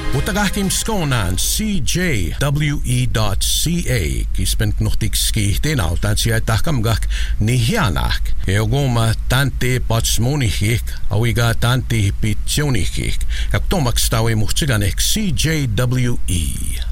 Utagahkim skonan CJWE.ca kispent nuhtikski tenautan siya tahkamgak nihianak. Eogoma tante patsmonihik awiga tante pitsionihik. Ak tomaks tawe muhtsiganek CJWE.